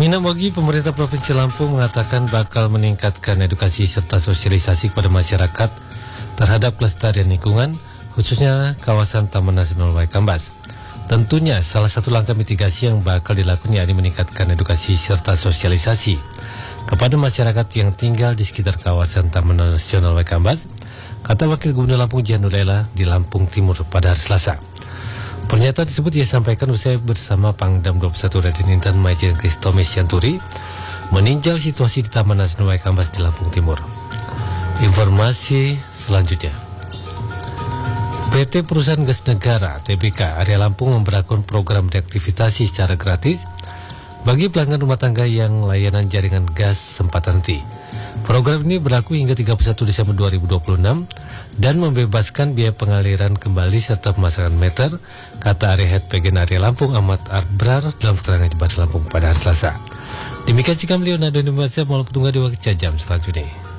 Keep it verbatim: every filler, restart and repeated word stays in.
Minambogi, pemerintah Provinsi Lampung mengatakan bakal meningkatkan edukasi serta sosialisasi kepada masyarakat terhadap kelestarian lingkungan, khususnya kawasan Taman Nasional Waikambas. Tentunya salah satu langkah mitigasi yang bakal dilakukan yakni meningkatkan edukasi serta sosialisasi kepada masyarakat yang tinggal di sekitar kawasan Taman Nasional Waikambas, kata Wakil Gubernur Lampung Jihan Nurlela di Lampung Timur pada hari Selasa. Pernyataan tersebut ia sampaikan usai bersama Pangdam dua puluh satu Raden Intan Majen Kristomis Yanturi meninjau situasi di Taman Nasional Waikambas di Lampung Timur. Informasi selanjutnya, P T Perusahaan Gas Negara T B K Area Lampung memberlakukan program reaktivasi secara gratis bagi pelanggan rumah tangga yang layanan jaringan gas sempat henti. Program ini berlaku hingga tiga puluh satu Desember dua ribu dua puluh enam dan membebaskan biaya pengaliran kembali serta pemasangan meter, kata Area Head P G N Area Lampung Ahmad Arbrar dalam keterangan Jembatan Lampung pada hari Selasa. Demikian jika Leonardo Indonesia mau bertunggu di waktu jam selanjutnya.